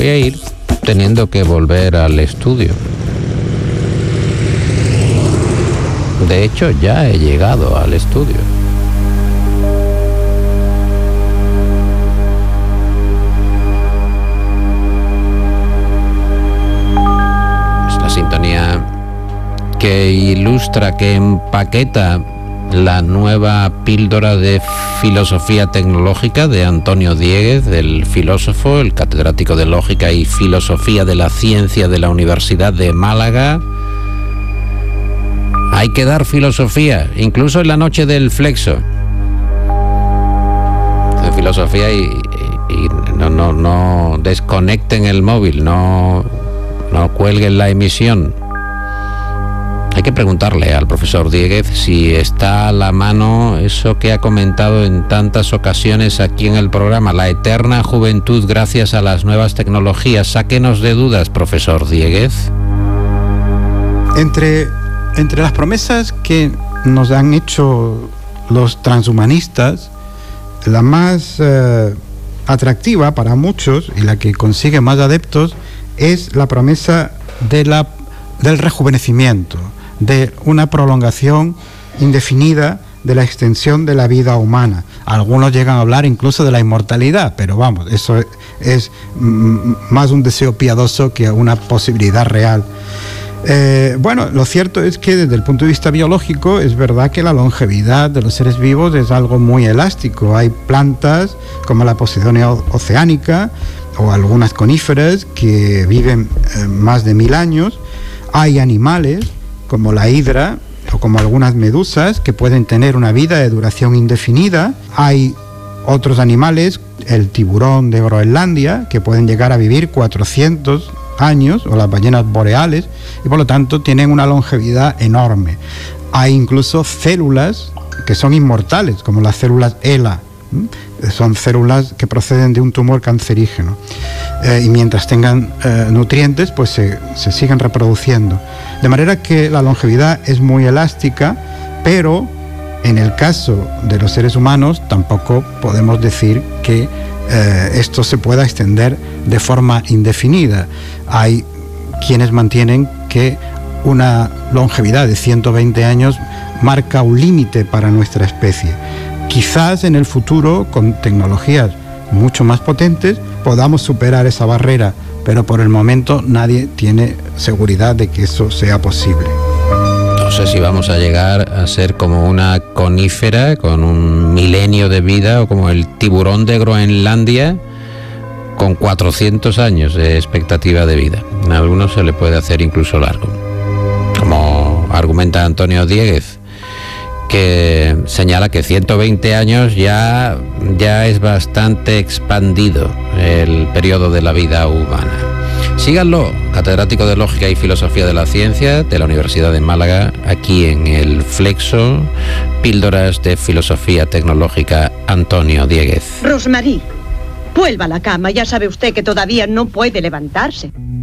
Voy a ir teniendo que volver al estudio. De hecho, ya he llegado al estudio. Es la sintonía que ilustra, que empaqueta la nueva píldora de filosofía tecnológica de Antonio Diéguez, el filósofo, el catedrático de Lógica y Filosofía de la Ciencia de la Universidad de Málaga. Hay que dar filosofía, incluso en la noche del Flexo. De filosofía y no desconecten el móvil, no cuelguen la emisión. Hay que preguntarle al profesor Diéguez si está a la mano eso que ha comentado en tantas ocasiones aquí en el programa, la eterna juventud gracias a las nuevas tecnologías. Sáquenos de dudas, profesor Diéguez. Entre las promesas que nos han hecho los transhumanistas, la más atractiva para muchos y la que consigue más adeptos es la promesa del rejuvenecimiento, de una prolongación indefinida de la extensión de la vida humana. Algunos llegan a hablar incluso de la inmortalidad, pero vamos, eso es más un deseo piadoso que una posibilidad real. Bueno, lo cierto es que desde el punto de vista biológico es verdad que la longevidad de los seres vivos es algo muy elástico. Hay plantas como la Posidonia oceanica o algunas coníferas que viven más de 1000 años. Hay animales como la hidra o como algunas medusas que pueden tener una vida de duración indefinida. Hay otros animales, el tiburón de Groenlandia, que pueden llegar a vivir 400 años, o las ballenas boreales, y por lo tanto tienen una longevidad enorme. Hay incluso células que son inmortales, como las células ELA. Son células que proceden de un tumor cancerígeno y mientras tengan nutrientes pues se siguen reproduciendo, de manera que la longevidad es muy elástica, pero en el caso de los seres humanos tampoco podemos decir que esto se pueda extender de forma indefinida. Hay quienes mantienen que una longevidad de 120 años marca un límite para nuestra especie. Quizás en el futuro, con tecnologías mucho más potentes, podamos superar esa barrera, pero por el momento nadie tiene seguridad de que eso sea posible. No sé si vamos a llegar a ser como una conífera con un milenio de vida, o como el tiburón de Groenlandia con 400 años de expectativa de vida. En algunos se le puede hacer incluso largo, como argumenta Antonio Diéguez, que señala que 120 años ya es bastante expandido el periodo de la vida humana. Síganlo, catedrático de Lógica y Filosofía de la Ciencia de la Universidad de Málaga, aquí en el Flexo, píldoras de filosofía tecnológica, Antonio Diéguez. Rosmarie, vuelva a la cama, ya sabe usted que todavía no puede levantarse.